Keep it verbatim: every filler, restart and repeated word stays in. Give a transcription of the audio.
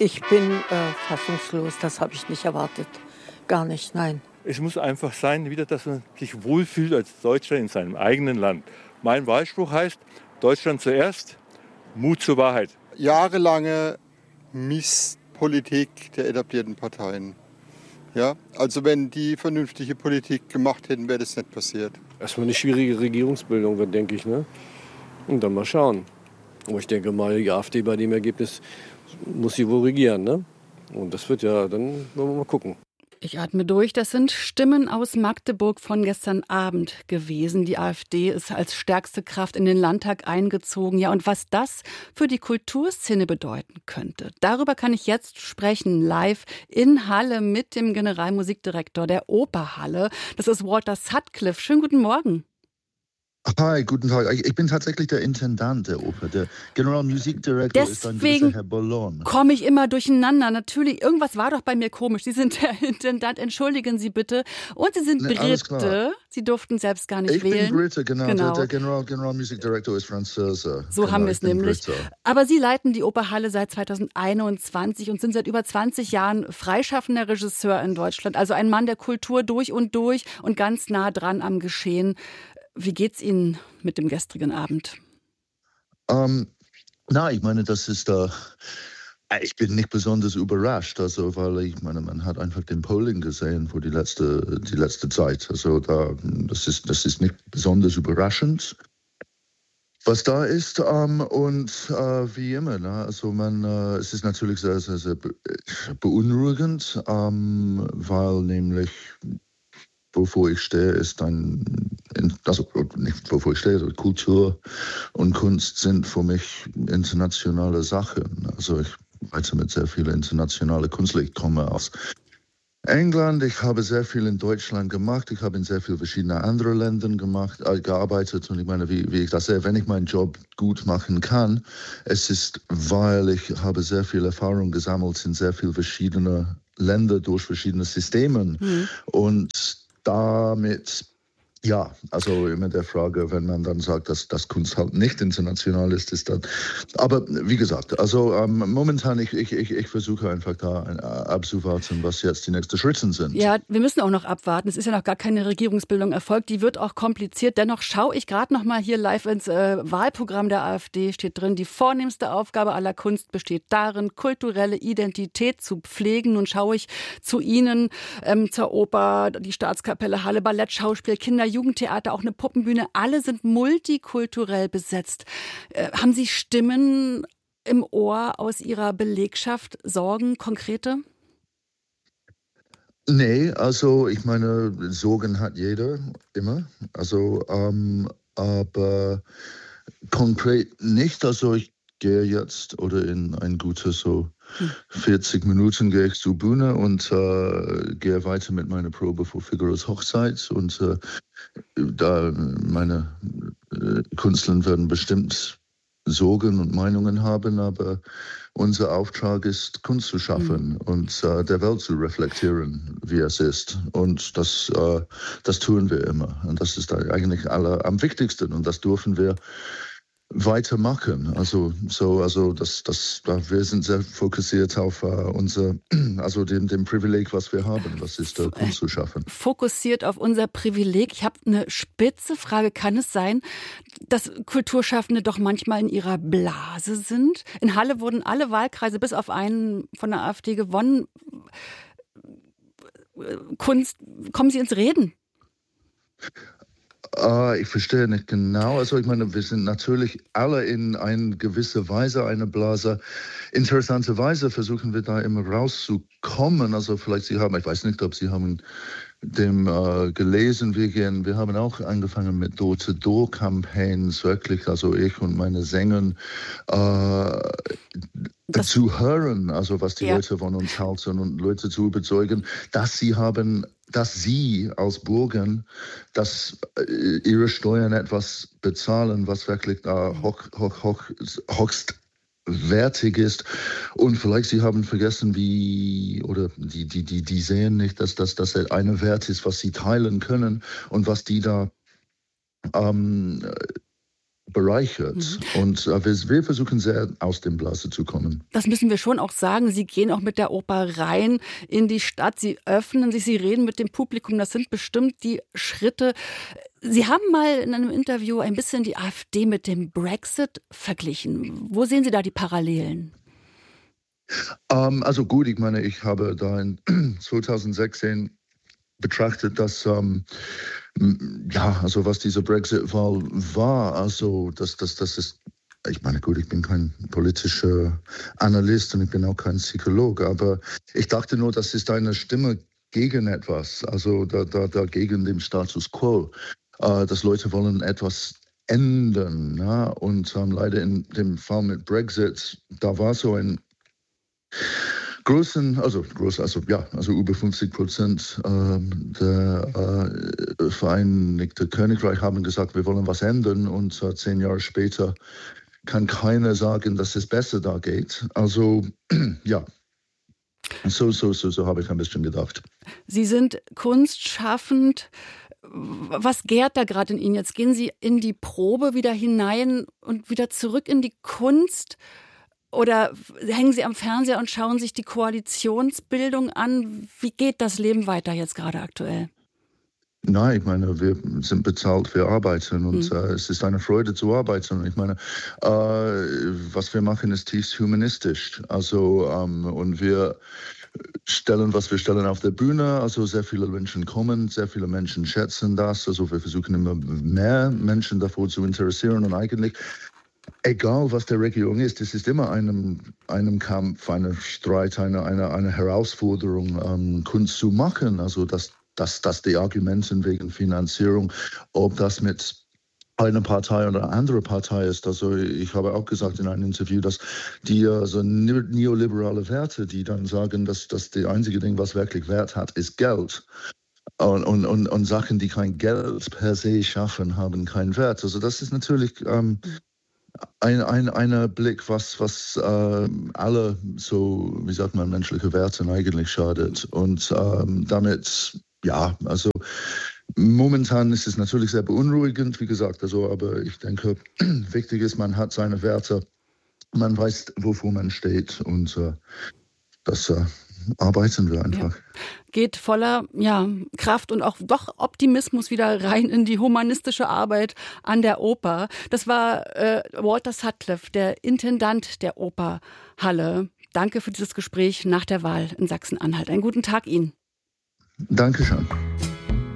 Ich bin äh, fassungslos, das habe ich nicht erwartet. Gar nicht, nein. Es muss einfach sein, wieder, dass man sich wohlfühlt als Deutscher in seinem eigenen Land. Mein Wahlspruch heißt, Deutschland zuerst, Mut zur Wahrheit. Jahrelange Misspolitik der etablierten Parteien. Ja, also wenn die vernünftige Politik gemacht hätten, wäre das nicht passiert. Erstmal eine schwierige Regierungsbildung wird, denke ich. Ne? Und dann mal schauen. Aber ich denke mal, die AfD bei dem Ergebnis muss sie wohl regieren. Ne? Und das wird ja, dann wollen wir mal gucken. Ich atme durch. Das sind Stimmen aus Magdeburg von gestern Abend gewesen. Die AfD ist als stärkste Kraft in den Landtag eingezogen. Ja, und was das für die Kulturszene bedeuten könnte, darüber kann ich jetzt sprechen, live in Halle mit dem Generalmusikdirektor der Operhalle. Das ist Walter Sutcliffe. Schönen guten Morgen. Hi, guten Tag. Ich bin tatsächlich der Intendant der Oper. Der Generalmusikdirektor ist ein gewisser Herr Ballon. Komme ich immer durcheinander. Natürlich, irgendwas war doch bei mir komisch. Sie sind der Intendant, entschuldigen Sie bitte. Und Sie sind Ne, alles Brite. klar. Sie durften selbst gar nicht Ich wählen. bin Brite, genau. Genau. Der, der General, Generalmusikdirektor ist Franzose. So genau, haben wir ich es bin nämlich. Brite. Aber Sie leiten die Operhalle seit zweitausendeinundzwanzig und sind seit über zwanzig Jahren freischaffender Regisseur in Deutschland. Also ein Mann der Kultur durch und durch und ganz nah dran am Geschehen. Wie geht's Ihnen mit dem gestrigen Abend? Ähm, na, ich meine, das ist da. Äh, ich bin nicht besonders überrascht, also weil ich meine, man hat einfach den Polling gesehen für die letzte, die letzte Zeit. Also da, das ist, das ist nicht besonders überraschend, was da ist. Ähm, und äh, wie immer, ne? Also man, äh, es ist natürlich sehr, sehr, sehr be- beunruhigend, ähm, weil nämlich wovor ich stehe, ist ein, also nicht wovor ich stehe, also Kultur und Kunst sind für mich internationale Sachen. Also ich arbeite mit sehr vielen internationalen Künstlern. Ich komme aus England, ich habe sehr viel in Deutschland gemacht, ich habe in sehr vielen verschiedenen anderen Ländern gemacht, äh, gearbeitet und ich meine, wie, wie ich das sehe, wenn ich meinen Job gut machen kann, es ist, weil ich habe sehr viel Erfahrung gesammelt in sehr vielen verschiedenen Ländern durch verschiedene Systeme Mhm. und damit, ja, also immer der Frage, wenn man dann sagt, dass das Kunst halt nicht international ist, ist dann, aber wie gesagt, also ähm, momentan, ich, ich, ich, ich versuche einfach da äh, abzuwarten, was jetzt die nächsten Schritte sind. Ja, wir müssen auch noch abwarten. Es ist ja noch gar keine Regierungsbildung erfolgt. Die wird auch kompliziert. Dennoch schaue ich gerade noch mal hier live ins äh, Wahlprogramm der AfD. Steht drin, die vornehmste Aufgabe aller Kunst besteht darin, kulturelle Identität zu pflegen. Nun schaue ich zu Ihnen, ähm, zur Oper, die Staatskapelle Halle, Ballett, Schauspiel, Kinder, Jugendtheater, auch eine Puppenbühne. Alle sind multikulturell besetzt. Äh, haben Sie Stimmen im Ohr aus Ihrer Belegschaft, Sorgen, konkrete? Nee, also ich meine, Sorgen hat jeder immer, also ähm, aber konkret nicht, also ich gehe jetzt oder in ein gutes so vierzig Minuten gehe ich zur Bühne und äh, gehe weiter mit meiner Probe für Figaros Hochzeit und äh, da meine äh, Künstler werden bestimmt Sorgen und Meinungen haben, aber unser Auftrag ist, Kunst zu schaffen Mhm. und äh, der Welt zu reflektieren, wie es ist. Und das, äh, das tun wir immer. Und das ist eigentlich aller, am wichtigsten. Und das dürfen wir weitermachen. Also, so, also das, das, da- wir sind sehr fokussiert auf äh, unser, also dem, dem Privileg, was wir haben. Das ist äh, Kunst zu schaffen. Fokussiert auf unser Privileg. Ich habe eine spitze Frage. Kann es sein, dass Kulturschaffende doch manchmal in ihrer Blase sind? In Halle wurden alle Wahlkreise bis auf einen von der AfD gewonnen. Kunst, kommen Sie ins Reden? Ah, ich verstehe nicht genau. Also ich meine, wir sind natürlich alle in einer gewissen Weise eine Blase. Interessanterweise versuchen wir da immer rauszukommen. Also vielleicht Sie haben, ich weiß nicht, ob Sie haben dem äh, gelesen, wir gehen, wir haben auch angefangen mit Door-to-Door-Campaigns, wirklich, also ich und meine Sänger, äh, Das- zu hören, also was die Ja. Leute von uns halten und Leute zu überzeugen, dass sie haben, dass sie als Bürger, dass äh, ihre Steuern etwas bezahlen, was wirklich da hoch, hoch, hoch, höchstwertig ist. Und vielleicht sie haben vergessen, wie, oder die, die, die, die sehen nicht, dass das dass das eine Wert ist, was sie teilen können und was die da ähm, bereichert. Mhm. Und äh, wir, wir versuchen sehr, aus dem Blase zu kommen. Das müssen wir schon auch sagen. Sie gehen auch mit der Oper rein in die Stadt. Sie öffnen sich, Sie reden mit dem Publikum. Das sind bestimmt die Schritte. Sie haben mal in einem Interview ein bisschen die AfD mit dem Brexit verglichen. Wo sehen Sie da die Parallelen? Ähm, also gut, ich meine, ich habe da in zweitausendsechzehn betrachtet, dass ähm, ja, also was diese Brexit-Wahl war, also das, das, das ist, ich meine, gut, ich bin kein politischer Analyst und ich bin auch kein Psychologe, aber ich dachte nur, das ist eine Stimme gegen etwas, also da, da, da gegen den Status quo, äh, dass Leute wollen etwas ändern, ja? Und ähm, leider in dem Fall mit Brexit, da war so ein Großen, also groß, also ja, also über fünfzig Prozent ähm, der äh, Vereinigten Königreich haben gesagt, wir wollen was ändern, und äh, zehn Jahre später kann keiner sagen, dass es besser da geht. Also ja, so so so so habe ich ein bisschen gedacht. Sie sind kunstschaffend. Was gärt da gerade in Ihnen? Jetzt gehen Sie in die Probe wieder hinein und wieder zurück in die Kunst. Oder hängen Sie am Fernseher und schauen sich die Koalitionsbildung an? Wie geht das Leben weiter jetzt gerade aktuell? Nein, ich meine, wir sind bezahlt für Arbeiten, und mhm. äh, es ist eine Freude zu arbeiten. Ich meine, äh, was wir machen, ist tiefst humanistisch. Also, ähm, und wir stellen, was wir stellen auf der Bühne. Also sehr viele Menschen kommen, sehr viele Menschen schätzen das. Also wir versuchen immer mehr Menschen davor zu interessieren, und eigentlich egal, was der Regierung ist, es ist immer einem, einem Kampf, einem Streit, eine, eine, eine Herausforderung, ähm, Kunst zu machen. Also, dass, dass, dass die Argumente wegen Finanzierung, ob das mit einer Partei oder einer anderen Partei ist. Also, ich habe auch gesagt in einem Interview, dass die also neoliberale Werte, die dann sagen, dass, dass die einzige Ding, was wirklich Wert hat, ist Geld. Und, und, und, und Sachen, die kein Geld per se schaffen, haben keinen Wert. Also, das ist natürlich Ähm, Ein, ein einer Blick, was, was äh, alle so, wie sagt man, menschliche Werte eigentlich schadet. Und ähm, damit, ja, also momentan ist es natürlich sehr beunruhigend, wie gesagt, also, aber ich denke, wichtig ist, man hat seine Werte, man weiß, wofür man steht, und äh, das äh, arbeiten wir einfach. Ja. Geht voller ja, Kraft und auch doch Optimismus wieder rein in die humanistische Arbeit an der Oper. Das war äh, Walter Sutcliffe, der Intendant der Operhalle. Danke für dieses Gespräch nach der Wahl in Sachsen-Anhalt. Einen guten Tag Ihnen. Dankeschön.